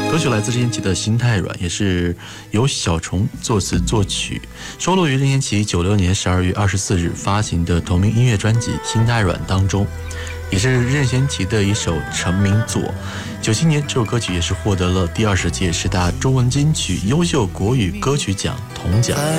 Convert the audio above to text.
歌曲来自任贤齐的《心太软》，也是由小虫作词作曲，收录于任贤齐96年12月24日发行的同名音乐专辑《心太软》当中，也是任贤齐的一首成名作。97年，这首歌曲也是获得了第20届10大中文金曲优秀国语歌曲奖铜奖。